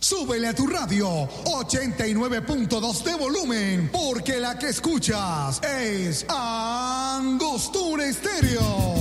Súbele a tu radio 89.2 de volumen, porque la que escuchas es Angostura Estéreo.